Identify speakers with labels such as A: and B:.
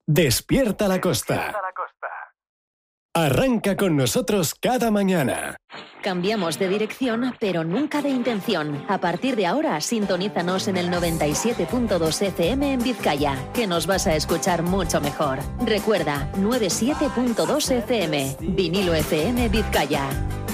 A: Despierta la Costa. Arranca con nosotros cada mañana.
B: Cambiamos de dirección, pero nunca de intención. A partir de ahora, sintonízanos en el 97.2 FM en Vizcaya, que nos vas a escuchar mucho mejor. Recuerda, 97.2 FM, Vinilo FM Vizcaya.